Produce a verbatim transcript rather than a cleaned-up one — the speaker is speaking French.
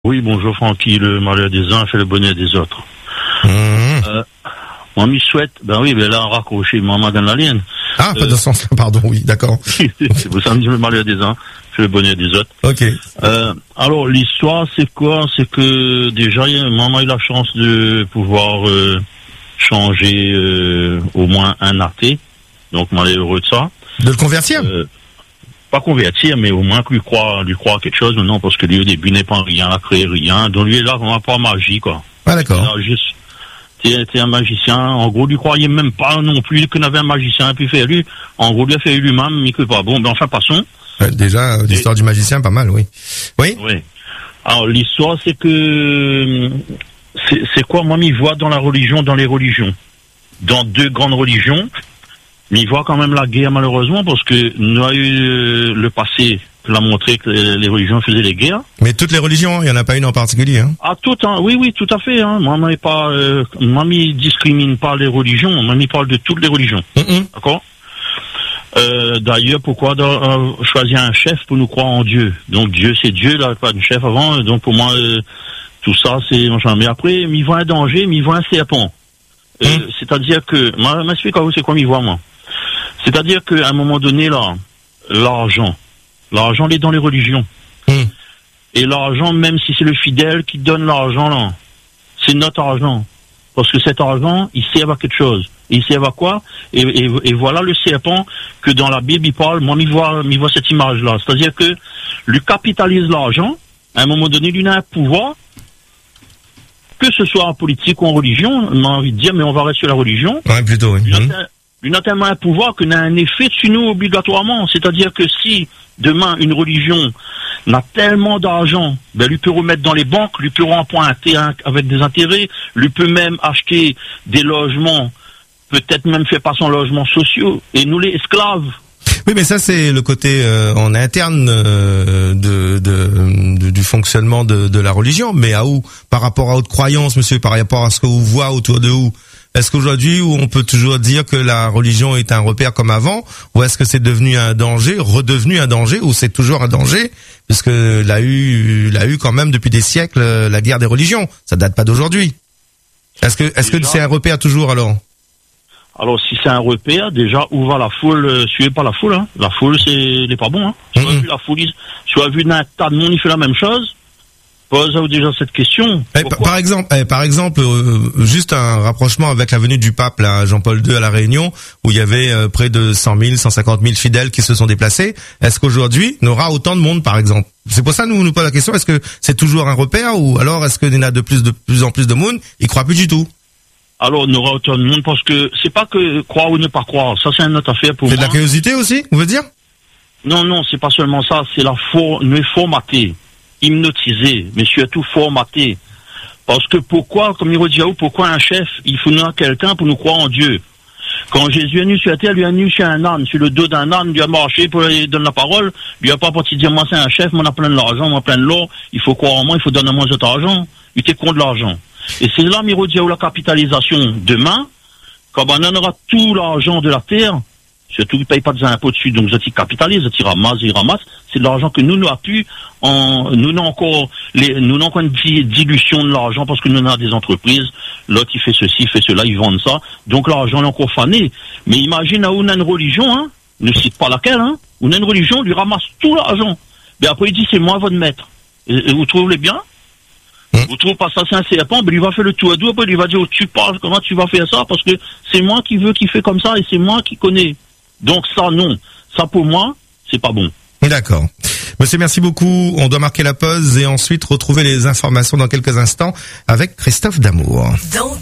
Oui, bonjour Francky, le malheur des uns fait le bonheur des autres. Mmh. Euh, moi, m'y souhaite, ben oui, ben là, on raccroché maman dans la ligne. Ah, pas euh, dans ce sens-là, pardon, oui, d'accord. Vous savez, le malheur des uns fait le bonheur des autres. Ok. Euh, alors, l'histoire, c'est quoi? C'est que déjà, maman a eu la chance de pouvoir euh, changer euh, au moins un athée. Donc, moi, elle est heureux de ça. De le convertir euh, Pas convertir, mais au moins lui croire, lui croire quelque chose. Non, parce que lui, au début, n'est pas rien, n'a créé rien. Donc, lui, est là, vraiment pas magie, quoi. Ah, d'accord. Juste, t'es, t'es un magicien. En gros, lui croyait même pas non plus qu'on avait un magicien. Et puis, fait lui, en gros, lui a fait lui-même, il que pas. Bon, ben, enfin, passons. Euh, déjà, euh, l'histoire et... du magicien, pas mal, oui. Oui? Oui. Alors, l'histoire, c'est que, c'est, c'est quoi, moi, m'y vois dans la religion, dans les religions. Dans deux grandes religions. Mais il voit quand même la guerre, malheureusement, parce que nous a eu le passé qui l'a montré que les religions faisaient les guerres. Mais toutes les religions, il n'y en a pas une en particulier, hein? Ah, toutes, hein. Oui, oui, tout à fait, hein. Moi, moi, pas, euh, moi, m'y discrimine pas les religions, moi, m'y parle de toutes les religions. Mm-hmm. D'accord? Euh, d'ailleurs, pourquoi euh, choisir un chef pour nous croire en Dieu? Donc, Dieu, c'est Dieu, là, pas de chef avant, donc pour moi, euh, tout ça, c'est, machin. Mais après, m'y voit un danger, m'y voit un serpent. Euh, mm. C'est-à-dire que, moi, m'explique à vous, c'est quoi m'y voit, moi? C'est-à-dire qu'à un moment donné, là, l'argent, l'argent, il est dans les religions. Mmh. Et l'argent, même si c'est le fidèle qui donne l'argent, là, c'est notre argent. Parce que cet argent, il sert à quelque chose. Il sert à quoi? Et, et, et voilà le serpent que dans la Bible, il parle. Moi, m'y vois, m'y vois cette image-là. C'est-à-dire que lui capitalise l'argent. À un moment donné, lui a un pouvoir. Que ce soit en politique ou en religion, on a envie de dire, mais on va rester sur la religion. Ouais, plutôt, oui. Il a tellement un pouvoir qu'on a un effet sur nous obligatoirement. C'est-à-dire que si demain une religion n'a tellement d'argent, ben lui peut remettre dans les banques, lui peut emprunter avec des intérêts, lui peut même acheter des logements, peut-être même faire passer en logements sociaux, et nous les esclaves. Oui, mais ça c'est le côté euh, en interne euh, de, de, de du fonctionnement de, de la religion. Mais à où, par rapport à votre croyance, monsieur, par rapport à ce que vous voyez autour de vous? Est-ce qu'aujourd'hui, où on peut toujours dire que la religion est un repère comme avant, ou est-ce que c'est devenu un danger, redevenu un danger, ou c'est toujours un danger, puisque l'a eu, l'a eu quand même depuis des siècles la guerre des religions. Ça date pas d'aujourd'hui. Est-ce que, est-ce déjà, que c'est un repère toujours alors? Alors si c'est un repère, déjà où va la foule? Suivez pas la foule, hein. La foule, c'est, n'est pas bon, hein. Soit mm-hmm. vu la foule, soit vu d'un tas de monde, il fait la même chose. Pose déjà cette question. Eh, par exemple, eh, par exemple, euh, juste un rapprochement avec la venue du pape, là, Jean-Paul deux à la Réunion, où il y avait euh, près de cent mille, cent cinquante mille fidèles qui se sont déplacés. Est-ce qu'aujourd'hui, on aura autant de monde, par exemple? C'est pour ça nous nous pose la question. Est-ce que c'est toujours un repère, ou alors est-ce qu'il y en a de plus de plus en plus de monde? Ils croient plus du tout. Alors, on aura autant de monde parce que c'est pas que croire ou ne pas croire. Ça, c'est une autre affaire pour moi. C'est de la curiosité aussi, vous voulez dire? Non, non, c'est pas seulement ça. C'est la for... nous formater. Hypnotisé, mais surtout formaté. Parce que pourquoi, comme il dit, pourquoi un chef, il faut nous quelqu'un pour nous croire en Dieu? Quand Jésus est venu sur la terre, lui est venu sur un âne, sur le dos d'un âne, lui a marché pour lui donner la parole, lui a pas parti dire, moi c'est un chef, moi on a plein de l'argent, moi plein de l'or, il faut croire en moi, il faut donner à moi cet argent. Il était contre l'argent. Et c'est là, Miro dit, la capitalisation demain, quand on aura tout l'argent de la terre, surtout qu'ils ne payent pas des impôts dessus, donc ils capitalisent, ils ramassent, ils ramassent. C'est de l'argent que nous, nous a pu, en, nous n'avons encore, les, nous n'avons encore une dilution de l'argent parce que nous avons des entreprises. L'autre, il fait ceci, il fait cela, ils vendent ça. Donc l'argent est encore fané. Mais imagine, où on a une religion, hein, ne cite pas laquelle, hein, où on a une religion, on lui ramasse tout l'argent. Mais après, il dit, c'est moi votre maître. Et, et vous trouvez bien? Mmh. Vous trouvez pas ça, c'est un serpent, ben, il va faire le tout à deux, après, il va dire, oh, tu parles, comment tu vas faire ça? Parce que c'est moi qui veux qu'il fait comme ça et c'est moi qui connais. Donc ça, non. Ça, pour moi, c'est pas bon. D'accord. Monsieur, merci beaucoup. On doit marquer la pause et ensuite retrouver les informations dans quelques instants avec Christophe D'Amour. Donc